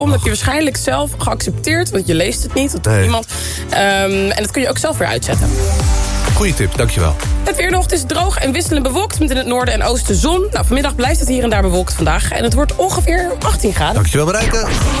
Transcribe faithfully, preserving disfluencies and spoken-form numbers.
Dat heb je waarschijnlijk zelf geaccepteerd, want je leest het niet. Dat doet Nee. niemand. Um, en dat kun je ook zelf weer uitzetten. Goeie tip, dankjewel. Het weer nog, het is droog en wisselend bewolkt... met in het noorden en oosten zon. Nou, vanmiddag blijft het hier en daar bewolkt vandaag. En het wordt ongeveer achttien graden. Dankjewel, Marijke.